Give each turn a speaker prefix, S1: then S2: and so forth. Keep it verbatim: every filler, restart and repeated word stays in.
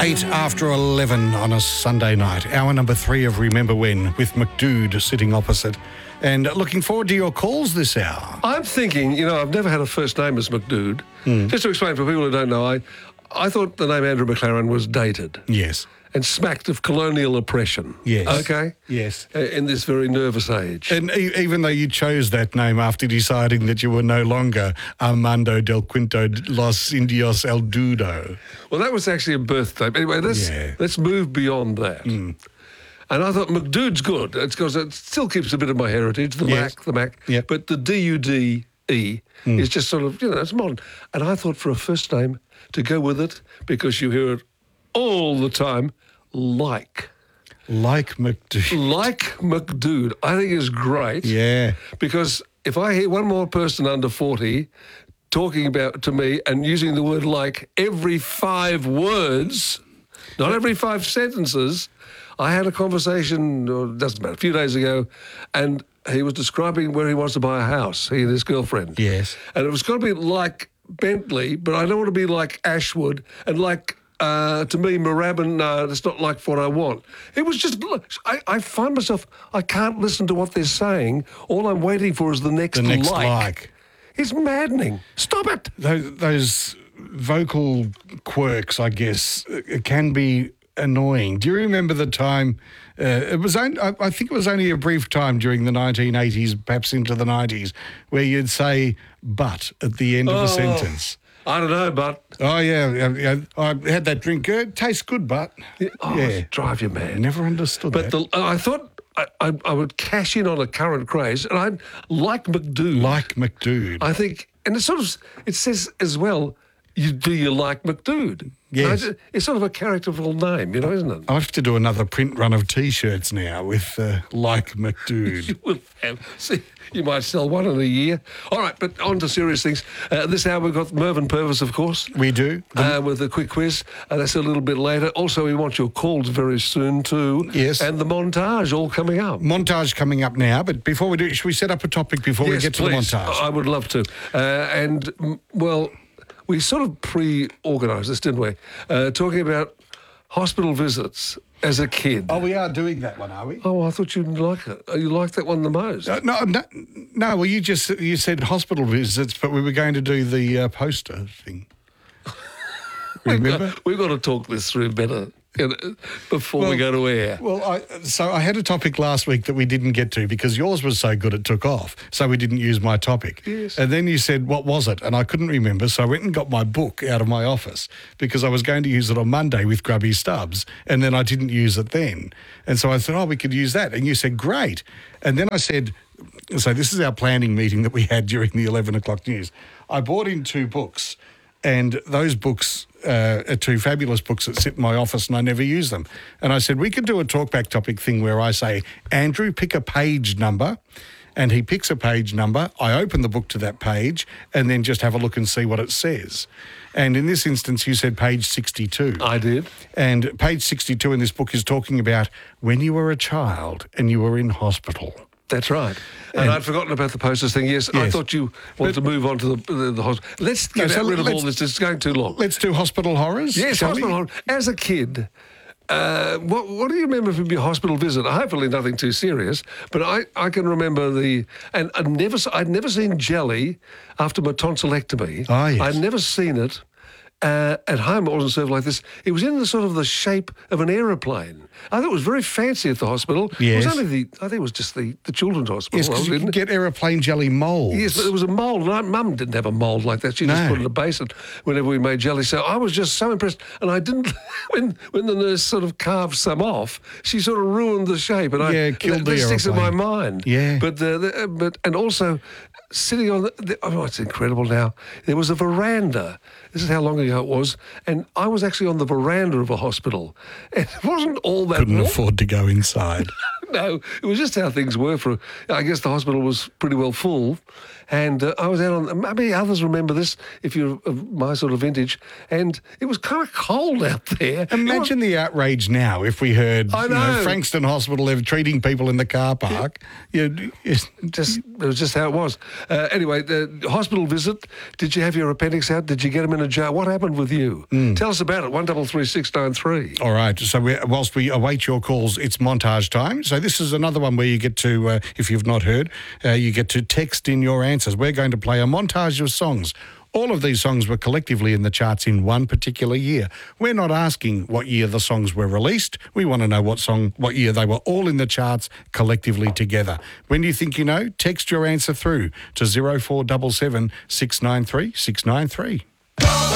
S1: Eight after eleven on a Sunday night. Hour number three of Remember When with McDude sitting opposite. And looking forward to your calls this hour.
S2: I'm thinking, you know, I've never had a first name as McDude. Mm. Just to explain for people who don't know, I, I thought the name Andrew McLaren was dated.
S1: Yes.
S2: And smacked of colonial oppression.
S1: Yes.
S2: Okay?
S1: Yes.
S2: In this very nervous age.
S1: And e- even though you chose that name after deciding that you were no longer Armando del Quinto Los Indios El Dudo.
S2: Well, that was actually a birthday. Anyway, let's, yeah. let's move beyond that. Mm. And I thought McDude's good. It's because it still keeps a bit of my heritage, the
S1: yes.
S2: Mac, the Mac.
S1: Yep.
S2: But the D U D E mm. is just sort of, you know, it's modern. And I thought for a first name to go with it, because you hear it all the time, like.
S1: Like McDude.
S2: Like McDude. I think is great.
S1: Yeah.
S2: Because if I hear one more person under forty talking about to me and using the word like every five words, not every five sentences. I had a conversation, it doesn't matter, a few days ago, and he was describing where he wants to buy a house, he and his girlfriend.
S1: Yes.
S2: And it was going to be like Bentley, but I don't want to be like Ashwood, and like, uh, to me, Moorabbin, no, that's not like what I want. It was just, I, I find myself, I can't listen to what they're saying. All I'm waiting for is the next,
S1: the next
S2: like.
S1: like.
S2: It's maddening. Stop it.
S1: Those, those vocal quirks, I guess, can be annoying. Do you remember the time, uh, it was only, I, I think it was only a brief time during the nineteen eighties, perhaps into the nineties, where you'd say but at the end of
S2: oh,
S1: a sentence.
S2: I don't know, but...
S1: Oh, yeah, yeah, I had that drink. It tastes good, but...
S2: Yeah, oh,
S1: yeah.
S2: Drive you mad.
S1: Never understood
S2: but
S1: that.
S2: But I thought I, I, I would cash in on a current craze, and I'd like McDude.
S1: Like McDude.
S2: I think, and it sort of, it says as well, you do you like McDude?
S1: Yes.
S2: I, it's sort of a characterful name, you know, isn't it?
S1: I have to do another print run of T-shirts now with uh, like McDude.
S2: You will have. See, you might sell one in a year. All right, but on to serious things. Uh, this hour we've got Mervyn Purvis, of course.
S1: We do.
S2: Uh, with a quick quiz. Uh, that's a little bit later. Also, we want your calls very soon too.
S1: Yes.
S2: And the montage all coming up.
S1: Montage coming up now, but before we do, should we set up a topic before
S2: yes,
S1: we get to
S2: please.
S1: the montage?
S2: I would love to. Uh, and, mm, well... We sort of pre-organised this, didn't we? Uh, talking about hospital visits as a kid.
S1: Oh, we are doing that one, are we?
S2: Oh, I thought you'd like it. You liked that one the most.
S1: Uh, no, no, no. Well, you just you said hospital visits, but we were going to do the uh, poster thing. Remember?
S2: we've, got, we've got to talk this through better. Before well, we go to air.
S1: Well, I, so I had a topic last week that we didn't get to because yours was so good it took off, so we didn't use my topic.
S2: Yes.
S1: And then you said, what was it? And I couldn't remember, so I went and got my book out of my office because I was going to use it on Monday with Grubby Stubbs, and then I didn't use it then. And so I thought, oh, we could use that. And you said, great. And then I said, so this is our planning meeting that we had during the eleven o'clock news. I bought in two books, and those books... Uh, are two fabulous books that sit in my office and I never use them. And I said, we could do a talkback topic thing where I say, Andrew, pick a page number, and he picks a page number. I open the book to that page and then just have a look and see what it says. And in this instance, you said page sixty-two.
S2: I did.
S1: And page sixty-two in this book is talking about when you were a child and you were in hospital.
S2: That's right. And, and I'd forgotten about the posters thing. Yes, yes. I thought you wanted but, to move on to the, the, the hospital. Let's get no, so rid of all this. It's going too long.
S1: Let's do hospital horrors.
S2: Yes, hospital horrors. As a kid, uh, what, what do you remember from your hospital visit? Hopefully nothing too serious, but I, I can remember the... And I'd never, I'd never seen jelly after my tonsillectomy.
S1: Oh, yes.
S2: I'd never seen it. Uh, at home, it wasn't served like this. It was in the sort of the shape of an aeroplane. I thought it was very fancy at the hospital.
S1: Yes.
S2: It was only the, I think it was just the, the children's hospital.
S1: Yes, because you can get aeroplane jelly moulds.
S2: Yes, but there was a mould. And Mum didn't have a mould like that. She
S1: no.
S2: just put it in a basin whenever we made jelly. So I was just so impressed. And I didn't, when when the nurse sort of carved some off, she sort of ruined the shape. And I,
S1: yeah, killed
S2: that,
S1: the
S2: that sticks in my
S1: aeroplane.
S2: mind.
S1: Yeah.
S2: But, uh, the, but and also... Sitting on the, the, oh, it's incredible now. There was a veranda. This is how long ago it was. And I was actually on the veranda of a hospital. And it wasn't all that...
S1: Couldn't
S2: warm.
S1: afford to go inside.
S2: No, it was just how things were. For I guess the hospital was pretty well full. and uh, I was out on, maybe others remember this if you're of my sort of vintage, and it was kind of cold out there.
S1: Imagine the outrage now if we heard
S2: I
S1: you know,
S2: know.
S1: Frankston Hospital they're treating people in the car park. You, you,
S2: Just it was just how it was. Uh, anyway, the hospital visit. Did you have your appendix out? Did you get them in a jar? What happened with you?
S1: Mm.
S2: Tell us about it. One double three six nine three.
S1: All right. So we, whilst we await your calls, it's montage time. So this is another one where you get to, uh, if you've not heard, uh, you get to text in your answers. We're going to play a montage of songs. All of these songs were collectively in the charts in one particular year. We're not asking what year the songs were released. We want to know what song, what year they were all in the charts collectively together. When you think you know, text your answer through to zero four seven seven, six nine three, six nine three.